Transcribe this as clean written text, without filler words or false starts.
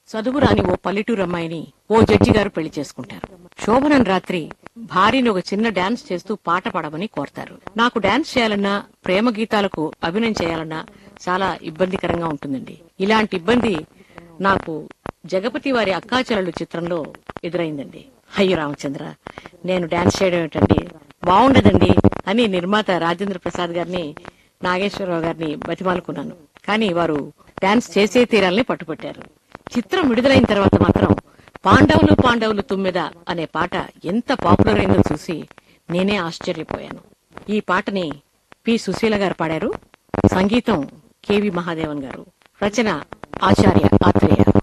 చదువురాని ఓ పల్లెటూరు అమ్మాయిని ఓ జడ్జి గారు పెళ్లి చేసుకుంటారు. శోభనం రాత్రి భార్యని ఒక చిన్న డాన్స్ చేస్తూ పాట పాడమని కోరతారు. నాకు డాన్స్ చేయాలన్నా, ప్రేమ గీతాలకు అభినయం చేయాలన్నా చాలా ఇబ్బందికరంగా ఉంటుందండి. ఇలాంటి ఇబ్బంది నాకు జగపతి వారి అక్కాచెల్లెలు చిత్రంలో ఎదురైందండి. అయ్యో రామచంద్ర, నేను డాన్స్ చేయడం ఏమిటండి, బాగుండదండి అని నిర్మాత రాజేంద్ర ప్రసాద్ గారిని, నాగేశ్వరరావు గారిని బతిమాలుకున్నాను. కానీ వారు డాన్స్ చేసే తీరాలని పట్టుపట్టారు. చిత్రం విడుదలైన తర్వాత మాత్రం పాండవులు పాండవులు తుమ్మెద అనే పాట ఎంత పాపులర్ అయిందో చూసి నేనే ఆశ్చర్యపోయాను. ఈ పాటని పి సుశీల గారు పాడారు. సంగీతం కెవి మహాదేవన్ గారు, రచన ఆచార్య ఆత్రేయ.